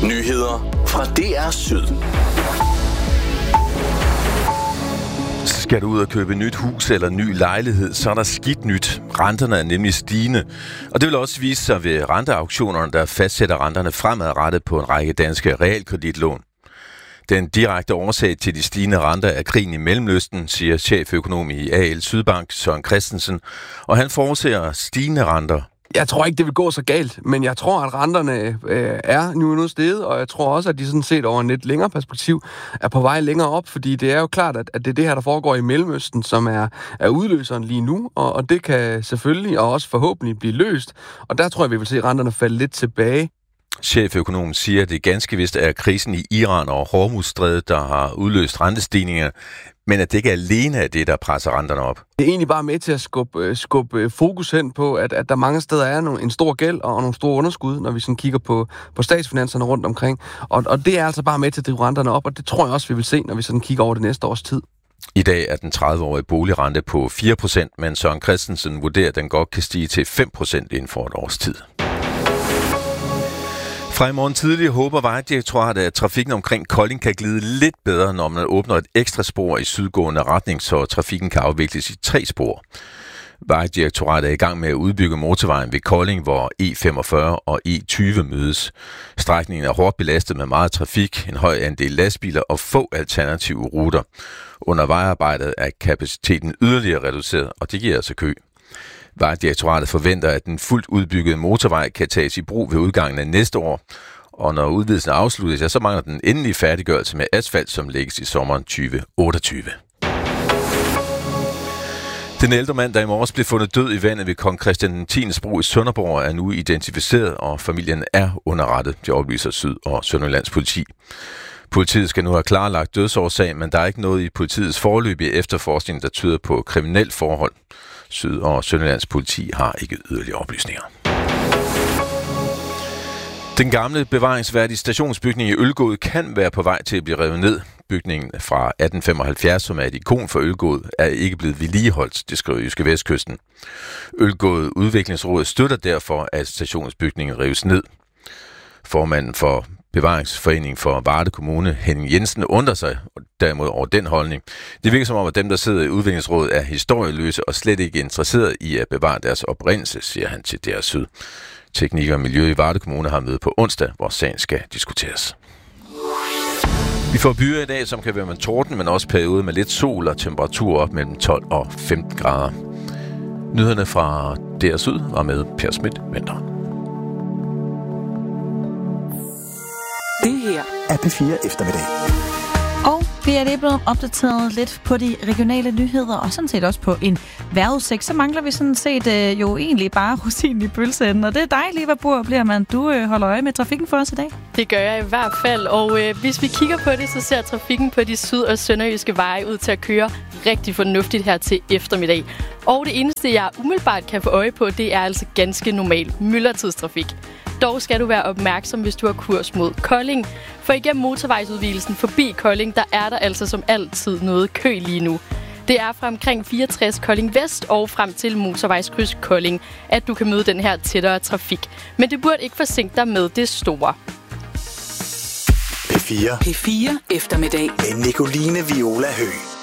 Nyheder fra DR Syd. Skal du ud og købe nyt hus eller ny lejlighed, så er der skidt nyt. Renterne er nemlig stigende. Og det vil også vise sig ved renteauktionerne, der fastsætter renterne fremadrettet på en række danske realkreditlån. Den direkte årsag til de stigende renter er krigen i Mellemøsten, siger cheføkonom i AL Sydbank, Søren Christensen, og han forudser stigende renter. Jeg tror ikke, det vil gå så galt, men jeg tror, at renterne er nu steget, og jeg tror også, at de sådan set over en lidt længere perspektiv er på vej længere op, fordi det er jo klart, at det er det her, der foregår i Mellemøsten, som er udløseren lige nu, og det kan selvfølgelig og også forhåbentlig blive løst, og der tror jeg, vi vil se renterne falde lidt tilbage. Cheføkonomen siger, at det ganske vist er krisen i Iran og Hormuzstrædet, der har udløst rentestigninger, men at det ikke alene er det, der presser renterne op. Det er egentlig bare med til at skubbe fokus hen på, at der mange steder er en stor gæld og nogle store underskud, når vi sådan kigger på statsfinanserne rundt omkring. Og det er altså bare med til at drive renterne op, og det tror jeg også, vi vil se, når vi sådan kigger over det næste års tid. I dag er den 30-årige boligrente på 4%, men Søren Christensen vurderer, at den godt kan stige til 5% inden for et års tid. Fra i morgen tidlig håber Vejdirektoratet, at trafikken omkring Kolding kan glide lidt bedre, når man åbner et ekstra spor i sydgående retning, så trafikken kan afvikles i 3 spor. Vejdirektoratet er i gang med at udbygge motorvejen ved Kolding, hvor E45 og E20 mødes. Strækningen er hårdt belastet med meget trafik, en høj andel lastbiler og få alternative ruter. Under vejarbejdet er kapaciteten yderligere reduceret, og det giver altså kø. Vejdirektoratet forventer, at den fuldt udbyggede motorvej kan tages i brug ved udgangen af næste år. Og når udvidelsen afsluttes, så mangler den endelige færdiggørelse med asfalt, som lægges i sommeren 2028. Den ældre mand, der i morges blev fundet død i vandet ved Kong Christian X's bro i Sønderborg, er nu identificeret, og familien er underrettet, det oplyser Syd- og Sønderjyllands politi. Politiet skal nu have klarlagt dødsårsag, men der er ikke noget i politiets foreløbige efterforskning, der tyder på kriminelt forhold. Syd- og Sønderjyllands politi har ikke yderligere oplysninger. Den gamle bevaringsværdige stationsbygning i Ølgod kan være på vej til at blive revet ned. Bygningen fra 1875, som er et ikon for Ølgod, er ikke blevet vedligeholdt, det skriver Jyske Vestkysten. Ølgod Udviklingsråd støtter derfor, at stationsbygningen rives ned. Formanden for Bevaringsforeningen for Varde Kommune, Henning Jensen, undrer sig derimod over den holdning. Det virker som om, at dem, der sidder i udviklingsrådet, er historieløse og slet ikke interesseret i at bevare deres oprindelse, siger han til DR Syd. Teknik og Miljø i Varde Kommune har møde på onsdag, hvor sagen skal diskuteres. Vi får byer i dag, som kan være med torden, men også periode med lidt sol og temperatur op mellem 12 og 15 grader. Nyhederne fra DR Syd var med Per Schmidt-Venter. Det her er P4 Eftermiddag. Og vi er lige blevet opdateret lidt på de regionale nyheder, og sådan set også på en vejrudsigt. Så mangler vi sådan set jo egentlig bare rosinen i pølseenden. Og det er dig, Liva Bliermann. Du holder øje med trafikken for os i dag. Det gør jeg i hvert fald, og hvis vi kigger på det, så ser trafikken på de syd- og sønderjyske veje ud til at køre rigtig fornuftigt her til eftermiddag. Og det eneste, jeg umiddelbart kan få øje på, det er altså ganske normal myldretidstrafik. Dog skal du være opmærksom, hvis du har kurs mod Kolding. For igennem motorvejsudvidelsen forbi Kolding, der er der altså som altid noget kø lige nu. Det er fra omkring 64 Kolding Vest og frem til motorvejskryds Kolding, at du kan møde den her tættere trafik. Men det burde ikke forsinke dig med det store. P4 Eftermiddag med Nicoline Viola Høgh.